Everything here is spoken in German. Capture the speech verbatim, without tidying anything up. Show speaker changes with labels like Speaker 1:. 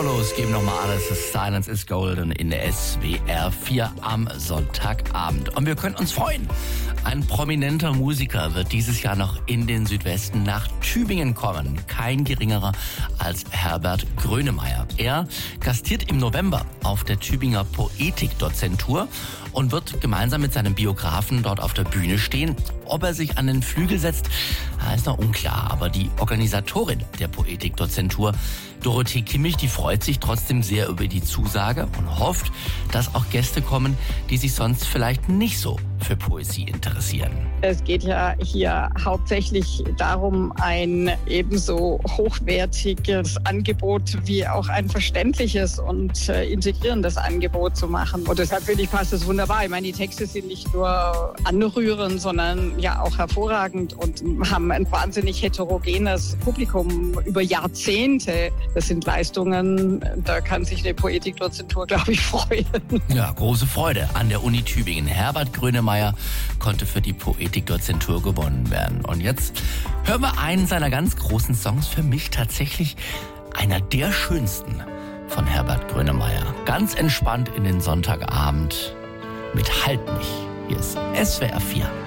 Speaker 1: los, geben nochmal alles. Silence is Golden in der S W R vier am Sonntagabend. Und wir können uns freuen. Ein prominenter Musiker wird dieses Jahr noch in den Südwesten nach Tübingen kommen. Kein geringerer als Herbert Grönemeyer. Er gastiert im November auf der Tübinger Poetikdozentur und wird gemeinsam mit seinem Biografen dort auf der Bühne stehen. Ob er sich an den Flügel setzt, ist noch unklar. Aber die Organisatorin der Poetikdozentur, Dorothee Kimmich, die freut sich trotzdem sehr über die Zusage und hofft, dass auch Gäste kommen, die sich sonst vielleicht nicht so für Poesie interessieren.
Speaker 2: Es geht ja hier hauptsächlich darum, ein ebenso hochwertiges Angebot wie auch ein verständliches und äh, integrierendes Angebot zu machen. Und deshalb finde ich, passt es wunderbar. Ich meine, die Texte sind nicht nur anrührend, sondern ja auch hervorragend und haben ein wahnsinnig heterogenes Publikum über Jahrzehnte. Das sind Leistungen, da kann sich eine Poetikdozentur, glaube ich, freuen.
Speaker 1: Ja, große Freude an der Uni Tübingen. Herbert Grönemeyer konnte für die Poetikdozentur gewonnen werden. Und jetzt hören wir einen seiner ganz großen Songs. Für mich tatsächlich einer der schönsten von Herbert Grönemeyer. Ganz entspannt in den Sonntagabend mit Halt mich. Hier ist S W R vier.